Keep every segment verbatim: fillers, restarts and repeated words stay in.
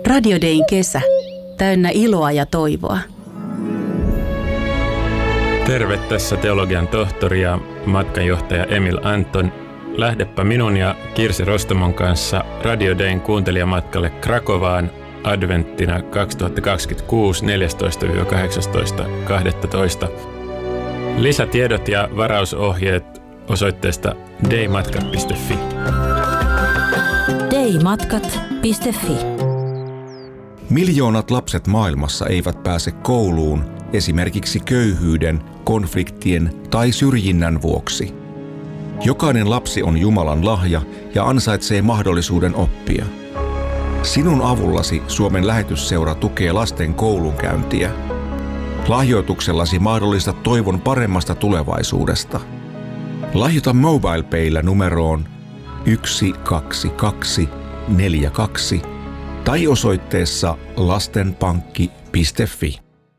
Radio Dayn kesä, täynnä iloa ja toivoa. Terve, tässä teologian tohtori ja matkanjohtaja Emil Anton. Lähdepä minun ja Kirsi Rostomon kanssa Radio Dayn kuuntelijamatkalle Krakovaan adventtina kaksituhattakaksikymmentäkuusi neljästoista kahdeksastoista kahdestoista. Lisätiedot ja varausohjeet osoitteesta daymatkat piste fi. daymatkat piste fi. Miljoonat lapset maailmassa eivät pääse kouluun esimerkiksi köyhyyden, konfliktien tai syrjinnän vuoksi. Jokainen lapsi on Jumalan lahja ja ansaitsee mahdollisuuden oppia. Sinun avullasi Suomen lähetysseura tukee lasten koulunkäyntiä. Lahjoituksellasi mahdollistat toivon paremmasta tulevaisuudesta. Lahjoita MobilePaylla numeroon yksi kaksi kaksi neljä kaksi tai osoitteessa lastenpankki piste fi.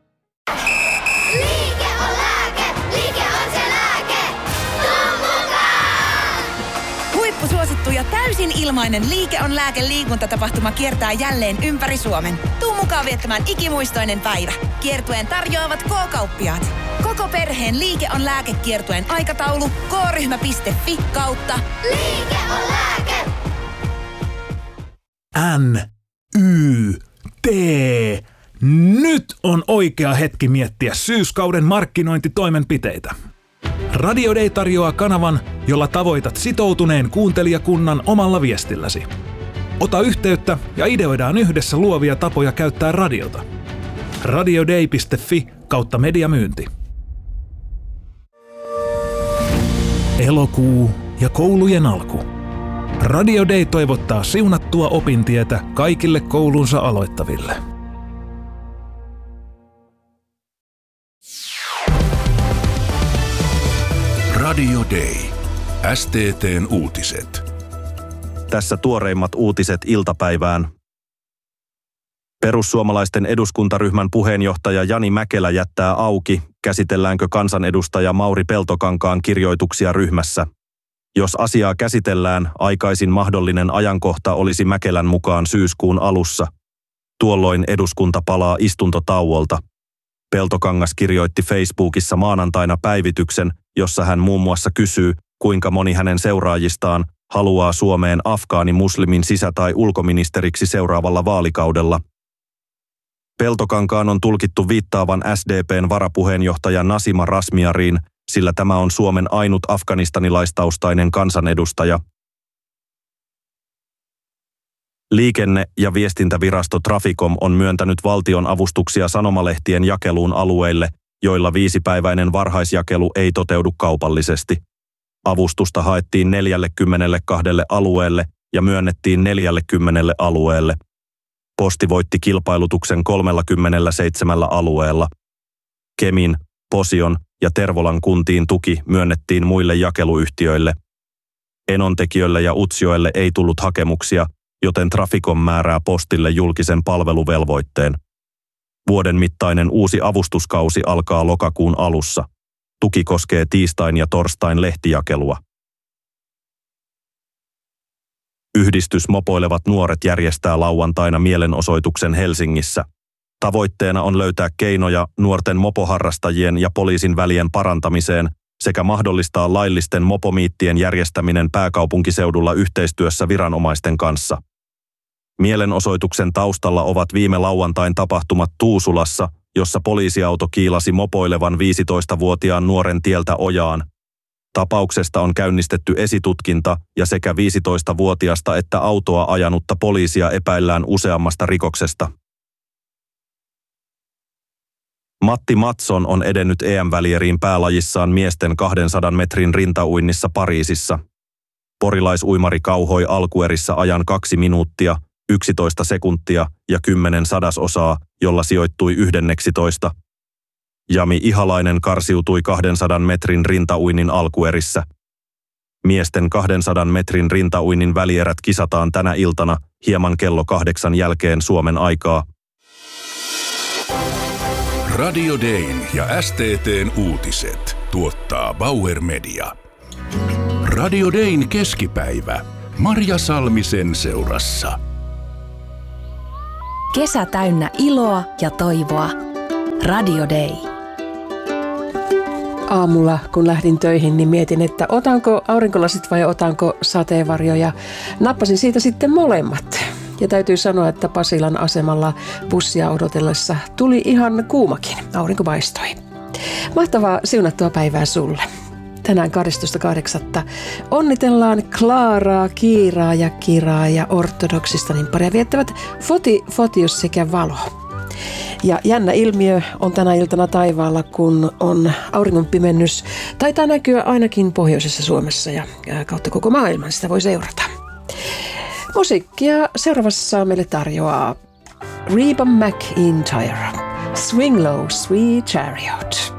Liike on lääke, liike on se lääke. Tuu mukaan! Huippusuosittu ja täysin ilmainen Liike on lääke -liikuntatapahtuma kiertää jälleen ympäri Suomen. Tuu mukaan viettämään ikimuistoinen päivä. Kiertueen tarjoavat K-kauppiaat. Koko perheen Liike on lääke -kiertueen aikataulu k ryhmä piste fi kautta Liike on lääke. N, Y, T. Nyt on oikea hetki miettiä syyskauden markkinointitoimenpiteitä. Radio Day tarjoaa kanavan, jolla tavoitat sitoutuneen kuuntelijakunnan omalla viestilläsi. Ota yhteyttä ja ideoidaan yhdessä luovia tapoja käyttää radiota. radioday piste fi kautta mediamyynti. Elokuu ja koulujen alku. Radio Day toivottaa siunattua opintietä kaikille koulunsa aloittaville. Radio Day. S T T:n uutiset. Tässä tuoreimmat uutiset iltapäivään. Perussuomalaisten eduskuntaryhmän puheenjohtaja Jani Mäkelä jättää auki, käsitelläänkö kansanedustaja Mauri Peltokankaan kirjoituksia ryhmässä. Jos asiaa käsitellään, aikaisin mahdollinen ajankohta olisi Mäkelän mukaan syyskuun alussa. Tuolloin eduskunta palaa istuntotauolta. Peltokangas kirjoitti Facebookissa maanantaina päivityksen, jossa hän muun muassa kysyy, kuinka moni hänen seuraajistaan haluaa Suomeen afgaani-muslimin sisä- tai ulkoministeriksi seuraavalla vaalikaudella. Peltokankaan on tulkittu viittaavan S D P:n varapuheenjohtaja Nasima Razmyariin, sillä tämä on Suomen ainut afganistanilaistaustainen kansanedustaja. Liikenne- ja viestintävirasto Traficom on myöntänyt valtion avustuksia sanomalehtien jakeluun alueille, joilla viisipäiväinen varhaisjakelu ei toteudu kaupallisesti. Avustusta haettiin neljäkymmentäkaksi alueelle ja myönnettiin neljäkymmentä alueelle. Posti voitti kilpailutuksen kolmekymmentäseitsemän alueella. Kemin, Posion ja Tervolan kuntiin tuki myönnettiin muille jakeluyhtiöille. Enontekiölle ja Utsjoelle ei tullut hakemuksia, joten Traficom määrää Postille julkisen palveluvelvoitteen. Vuoden mittainen uusi avustuskausi alkaa lokakuun alussa. Tuki koskee tiistain ja torstain lehtijakelua. Yhdistys Mopoilevat nuoret järjestää lauantaina mielenosoituksen Helsingissä. Tavoitteena on löytää keinoja nuorten mopoharrastajien ja poliisin välien parantamiseen sekä mahdollistaa laillisten mopomiittien järjestäminen pääkaupunkiseudulla yhteistyössä viranomaisten kanssa. Mielenosoituksen taustalla ovat viime lauantain tapahtumat Tuusulassa, jossa poliisiauto kiilasi mopoilevan viisitoistavuotiaan nuoren tieltä ojaan. Tapauksesta on käynnistetty esitutkinta ja sekä viisitoistavuotiasta että autoa ajanutta poliisia epäillään useammasta rikoksesta. Matti Matson on edennyt E M-välieriin päälajissaan miesten kahdensadan metrin rintauinnissa Pariisissa. Porilaisuimari kauhoi alkuerissä ajan kaksi minuuttia, yksitoista sekuntia ja kymmenen sadasosaa, jolla sijoittui yhdenneksitoista. Jami Ihalainen karsiutui kahdensadan metrin rintauinnin alkuerissä. Miesten kahdensadan metrin rintauinnin välierät kisataan tänä iltana hieman kello kahdeksan jälkeen Suomen aikaa. Radio Dayn ja S T T:n uutiset tuottaa Bauer Media. Radio Dayn keskipäivä Marja Salmisen seurassa. Kesä täynnä iloa ja toivoa. Radio Day. Aamulla, kun lähdin töihin, niin mietin, että otanko aurinkolasit vai otanko sateenvarjo, ja nappasin siitä sitten molemmat. Ja täytyy sanoa, että Pasilan asemalla bussia odotellessa tuli ihan kuumakin. Aurinko paistoi. Mahtavaa siunattua päivää sulle. Tänään kahdestoista kahdeksatta onnitellaan Klaaraa, Kiiraa ja Kiraa ja ortodoksista nimpparia viettävät Foti, Fotius sekä Valo. Ja jännä ilmiö on tänä iltana taivaalla, kun on auringonpimennys. Taitaa näkyä ainakin pohjoisessa Suomessa ja kautta koko maailman sitä voi seurata. Musiikkia seuraavassa meille tarjoaa Reba McEntire, Swing Low, Sweet Chariot.